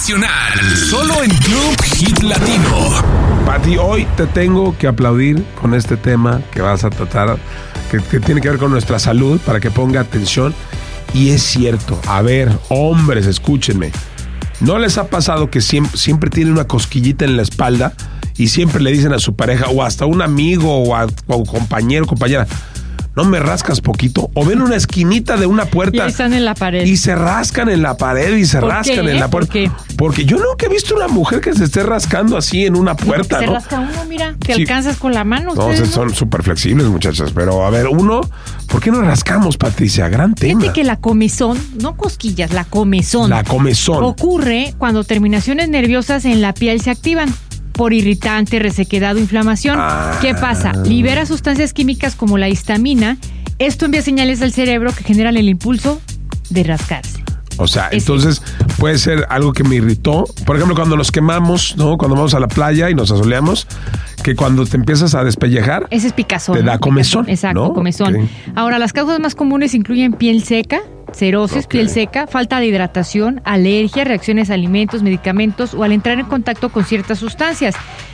nacional, solo en Club Hit Latino. Pati, hoy te tengo que aplaudir con este tema que vas a tratar, que tiene que ver con nuestra salud, para que ponga atención. Y es cierto, a ver, hombres, escúchenme. ¿No les ha pasado que siempre tienen una cosquillita en la espalda y siempre le dicen a su pareja o hasta un amigo o compañero, compañera, ¿no me rascas poquito? O ven una esquinita de una puerta. Y están en la pared. Y se rascan en la pared y se rascan en la puerta. ¿Por qué? Porque yo nunca he visto una mujer que se esté rascando así en una puerta, Se ¿no? rasca uno, mira, te Sí. alcanzas con la mano. No, ustedes, son súper flexibles, muchachas. Pero a ver, ¿por qué no rascamos, Patricia? Gran tema. Fíjate que la comezón, no cosquillas, la comezón. La comezón. Ocurre cuando terminaciones nerviosas en la piel se activan por irritante, resequedad o inflamación. ¿Qué pasa? Libera sustancias químicas como la histamina. Esto envía señales al cerebro que generan el impulso de rascarse. O sea, entonces puede ser algo que me irritó. Por ejemplo, cuando nos quemamos, ¿no? Cuando vamos a la playa y nos asoleamos, que cuando te empiezas a despellejar, ese es picazón. te da comezón. Exacto, ¿no? comezón. Okay. Ahora, las causas más comunes incluyen piel seca, cirrosis, piel seca, falta de hidratación, alergia, reacciones a alimentos, medicamentos o al entrar en contacto con ciertas sustancias.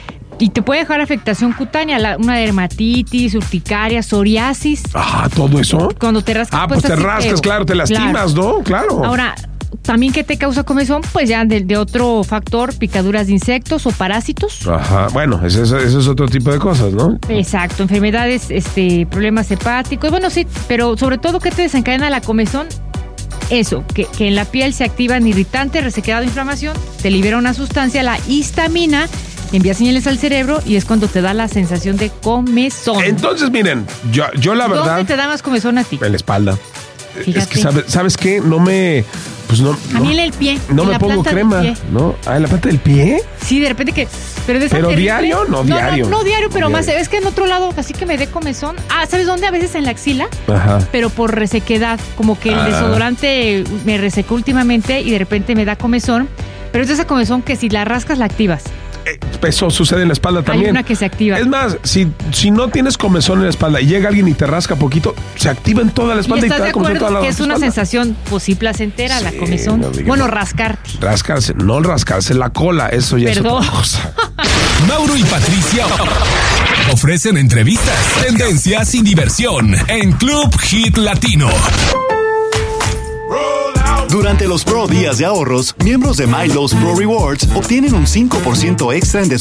Y te puede dejar afectación cutánea, una dermatitis, urticaria, psoriasis. Ah, ¿todo eso? Cuando te rascas. Pues te rascas, claro, te lastimas, claro. ¿no? Claro. Ahora, también ¿qué te causa comezón? Pues ya de otro factor, picaduras de insectos o parásitos. Ajá, bueno, eso es otro tipo de cosas, ¿no? Exacto, enfermedades, problemas hepáticos. Bueno, sí, pero sobre todo, ¿qué te desencadena la comezón? Eso, que en la piel se activan irritantes, resequedad o inflamación, te libera una sustancia, la histamina, envía señales al cerebro y es cuando te da la sensación de comezón. Entonces, miren, yo la verdad... ¿Dónde te da más comezón a ti? En la espalda. Fíjate. Es que, ¿sabes qué? No me... Pues no, a mí en el pie. No en me la pongo planta crema, del pie. ¿no? Ah, ¿en la planta del pie? Sí, de repente que... Pero ¿Diario? No, diario. No diario, pero Diario. más... Es que en otro lado, así que me dé comezón. Ah, ¿sabes dónde? A veces en la axila. Ajá. Pero por resequedad. Como que el desodorante me resecó últimamente y de repente me da comezón. Pero es esa comezón que si la rascas, la activas. Eso sucede en la espalda también. Hay una que se activa. Es más, si no tienes comezón en la espalda y llega alguien y te rasca poquito, se activa en toda la espalda y, estás te de da comezón acuerdo toda la que es una espalda. sensación, pues sí, placentera, la Sí, comezón. no digas Bueno, nada. rascarte. Rascarse la cola, eso ya Perdón. es otra cosa. Mauro y Patricia ofrecen entrevistas, tendencias y diversión en Club Hit Latino. Durante los Pro Días de Ahorros, miembros de MyLowe's Pro Rewards obtienen un 5% extra en